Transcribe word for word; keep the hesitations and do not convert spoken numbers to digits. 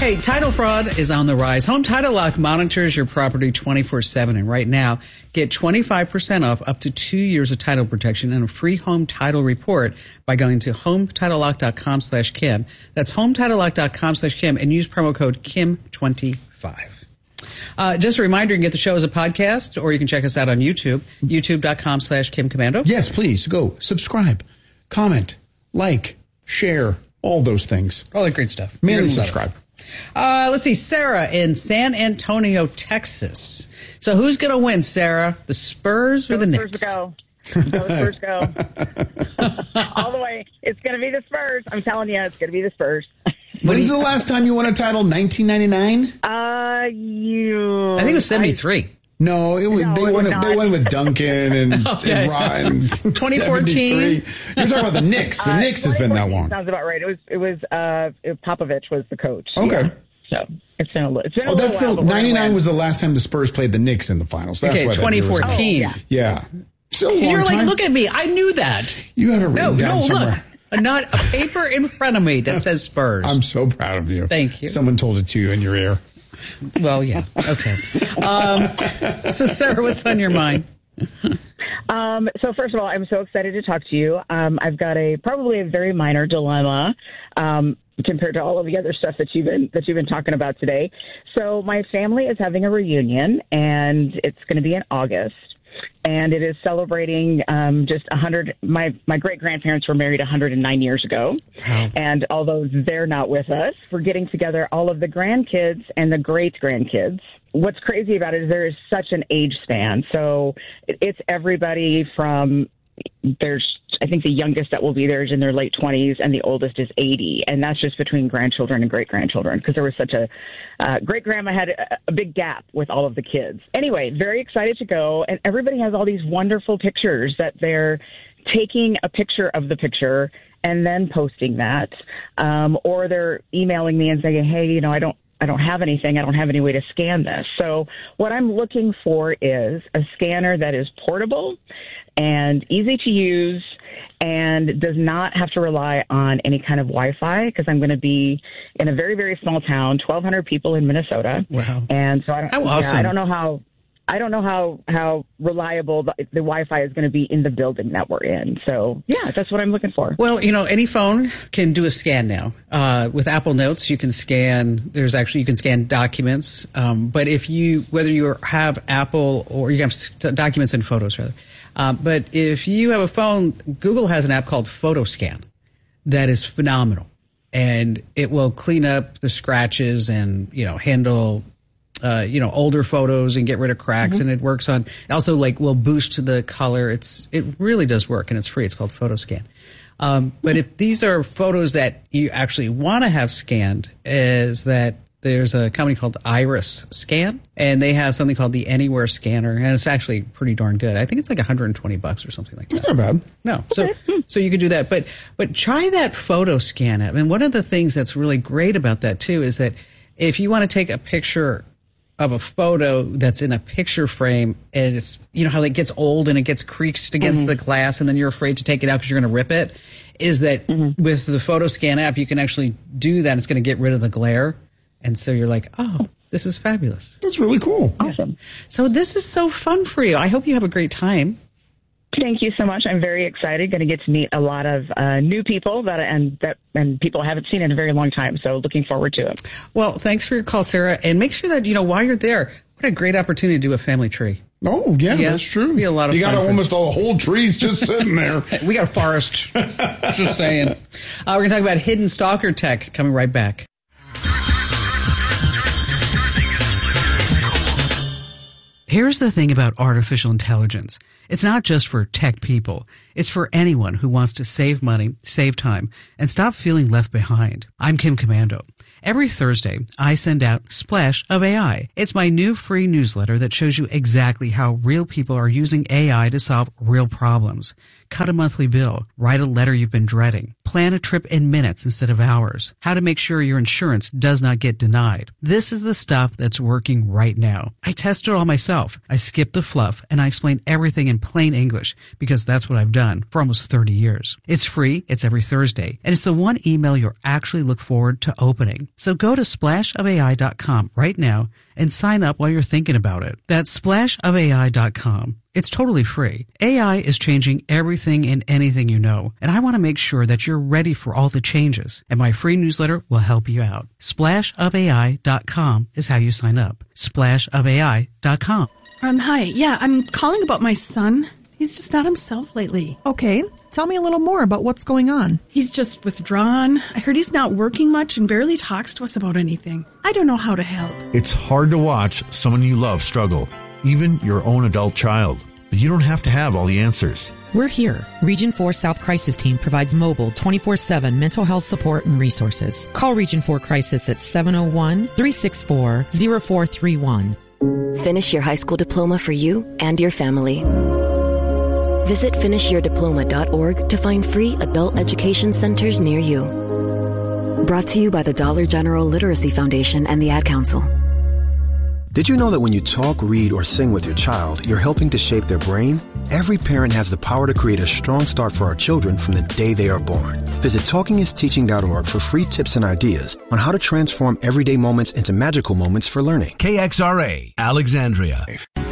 Hey, title fraud is on the rise. Home Title Lock monitors your property twenty-four seven. And right now, get twenty-five percent off up to two years of title protection and a free home title report by going to hometitlelock.com slash Kim. That's hometitlelock.com slash Kim and use promo code Kim twenty-five. Uh, just a reminder, you can get the show as a podcast or you can check us out on YouTube, youtube.com slash Kim Komando. Yes, please go subscribe, comment, like, share, all those things. All that great stuff. Mainly subscribe. Uh, let's see, Sarah in San Antonio, Texas. So who's going to win, Sarah? The Spurs or go the Spurs Knicks? Go. Go Spurs go. All the way. It's going to be the Spurs. I'm telling you, it's going to be the Spurs. When's the last time you won a title? nineteen ninety-nine? Uh, you. I think it was seventy-three. I, no, it was, no, they, it won, was they won with Duncan and, okay. and Ryan. twenty fourteen. You're talking about the Knicks. The uh, Knicks has been that long. Sounds about right. It was, it was, uh, Popovich was the coach. Okay. Yeah. So it's been a little, it's been a Oh, little that's while. the, ninety-nine was the last time the Spurs played the Knicks in the finals. That's Okay, why that twenty year was- fourteen. Oh, yeah. Yeah. Still a long You're like, time. look at me. I knew that. You have it No, written down no, somewhere. look. Not a paper in front of me that says Spurs. I'm so proud of you. Thank you. Someone told it to you in your ear. Well, yeah. Okay. Um, so, Sarah, what's on your mind? Um, so first of all, I'm so excited to talk to you. Um, I've got a probably a very minor dilemma um, compared to all of the other stuff that you've been that you've been talking about today. So my family is having a reunion, and it's going to be in August. And it is celebrating um, just one hundred. My, my great-grandparents were married one hundred nine years ago. Wow. And although they're not with us, we're getting together all of the grandkids and the great-grandkids. What's crazy about it is there is such an age span. So it's everybody from, there's, I think the youngest that will be there is in their late twenties and the oldest is eighty. And that's just between grandchildren and great-grandchildren because there was such a, uh, great-grandma had a, a big gap with all of the kids. Anyway, very excited to go. And everybody has all these wonderful pictures that they're taking a picture of the picture and then posting that. Um, or they're emailing me and saying, hey, you know, I don't, I don't have anything. I don't have any way to scan this. So what I'm looking for is a scanner that is portable and easy to use and does not have to rely on any kind of Wi-Fi because I'm going to be in a very, very small town, twelve hundred people in Minnesota. Wow. And so I don't, How awesome. yeah, I don't know how, I don't know how, how reliable the, the Wi-Fi is going to be in the building that we're in. So yeah, that's what I'm looking for. Well, you know, any phone can do a scan now. Uh, with Apple Notes, you can scan, there's actually, you can scan documents. Um, but if you, whether you have Apple or you have documents and photos rather. Um, but if you have a phone, Google has an app called PhotoScan that is phenomenal. And it will clean up the scratches and, you know, handle Uh, you know, older photos and get rid of cracks. Mm-hmm. And it works on, also like will boost the color. It's, it really does work and it's free. It's called PhotoScan. Um, but if these are photos that you actually want to have scanned, is that there's a company called Iris Scan and they have something called the Anywhere Scanner and it's actually pretty darn good. I think it's like one hundred twenty bucks or something like that. It's not bad. No. So, so you could do that, but, but try that PhotoScan app. And one of the things that's really great about that too is that if you want to take a picture of a photo that's in a picture frame and it's, you know, how it gets old and it gets creased against mm-hmm. the glass and then you're afraid to take it out because you're going to rip it, is that mm-hmm. with the PhotoScan app, you can actually do that. It's going to get rid of the glare. And so you're like, oh, this is fabulous. That's really cool. Awesome. So this is so fun for you. I hope you have a great time. Thank you so much. I'm very excited. Going to get to meet a lot of uh, new people that and that and people I haven't seen in a very long time. So looking forward to it. Well, thanks for your call, Sarah. And make sure that, you know, while you're there, what a great opportunity to do a family tree. Oh, yeah, yeah that's true. Be a lot of you fun got almost all whole trees just sitting there. We got a forest. Just saying. Uh, we're going to talk about hidden stalker tech coming right back. Here's the thing about artificial intelligence. It's not just for tech people. It's for anyone who wants to save money, save time, and stop feeling left behind. I'm Kim Komando. Every Thursday, I send out Splash of A I. It's my new free newsletter that shows you exactly how real people are using A I to solve real problems. Cut a monthly bill, write a letter you've been dreading, plan a trip in minutes instead of hours, how to make sure your insurance does not get denied. This is the stuff that's working right now. I test it all myself. I skip the fluff and I explain everything in in plain English, because that's what I've done for almost thirty years. It's free, it's every Thursday, and it's the one email you'll actually look forward to opening. So go to splash of A I dot com right now and sign up while you're thinking about it. That's splash of A I dot com. It's totally free. A I is changing everything and anything you know, and I want to make sure that you're ready for all the changes, and my free newsletter will help you out. splash of A I dot com is how you sign up. splash of A I dot com. Um, hi. Yeah, I'm calling about my son. He's just not himself lately. Okay. Tell me a little more about what's going on. He's just withdrawn. I heard he's not working much and barely talks to us about anything. I don't know how to help. It's hard to watch someone you love struggle, even your own adult child. But you don't have to have all the answers. We're here. Region four South Crisis Team provides mobile twenty-four seven mental health support and resources. Call Region four Crisis at seven oh one, three six four, oh four three one. Finish your high school diploma for you and your family. Visit finish your diploma dot org to find free adult education centers near you. Brought to you by the Dollar General Literacy Foundation and the Ad Council. Did you know that when you talk, read, or sing with your child, you're helping to shape their brain? Every parent has the power to create a strong start for our children from the day they are born. Visit talking is teaching dot org for free tips and ideas on how to transform everyday moments into magical moments for learning. K X R A, Alexandria.